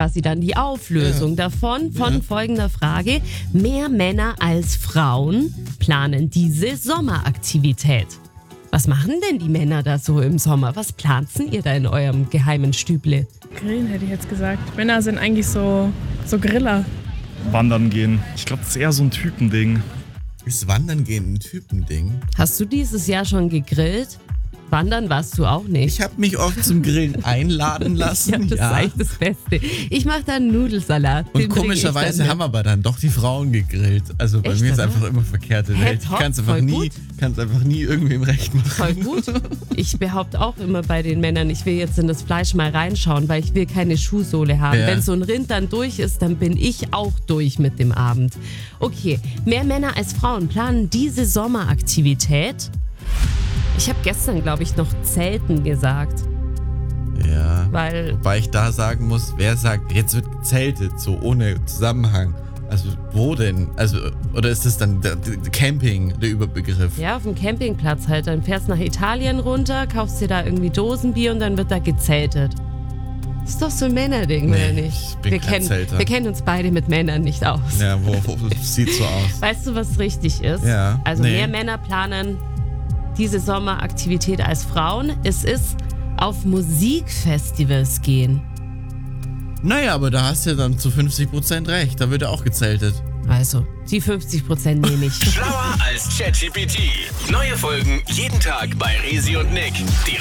quasi dann die Auflösung davon, von folgender Frage. Mehr Männer als Frauen planen diese Sommeraktivität. Was machen denn die Männer da so im Sommer? Was planten ihr da in eurem geheimen Stüble? Grillen hätte ich jetzt gesagt. Männer sind eigentlich so Griller. Wandern gehen. Ich glaube, das ist eher so ein Typending. Ist Wandern gehen ein Typending? Hast du dieses Jahr schon gegrillt? Wandern warst du auch nicht. Ich habe mich oft zum Grillen einladen lassen. Ja, das ist eigentlich das Beste. Ich mache da einen Nudelsalat. Und Den bring ich komischerweise dann haben aber dann doch die Frauen gegrillt. Also bei Echt, mir ist oder? einfach immer verkehrte Welt. Ich top, kann es voll einfach nie irgendwem recht machen. Voll gut. Ich behaupte auch immer bei den Männern, ich will jetzt in das Fleisch mal reinschauen, weil ich will keine Schuhsohle haben. Ja. Wenn so ein Rind dann durch ist, dann bin ich auch durch mit dem Abend. Okay, mehr Männer als Frauen planen diese Sommeraktivität. Ich habe gestern, glaube ich, noch Zelten gesagt. Ja. Weil Wobei ich da sagen muss, wer sagt, jetzt wird gezeltet, so ohne Zusammenhang. Also wo denn? Also, oder ist das dann der Camping, der Überbegriff? ja, auf dem Campingplatz halt. Dann fährst nach Italien runter, kaufst dir da irgendwie Dosenbier und dann wird da gezeltet. Ist doch so ein Männerding, oder Nee, nicht? ich bin kein Zelter. Wir kennen uns beide mit Männern nicht aus. Ja, wo sieht so aus? Weißt du, was richtig ist? Ja, Also nee. mehr Männer planen diese Sommeraktivität als Frauen. Es ist auf Musikfestivals gehen. Naja, aber da hast du ja dann zu 50% recht. Da wird ja auch gezeltet. Also, die 50% nehme ich. Schlauer als ChatGPT. Neue Folgen jeden Tag bei Resi und Nick.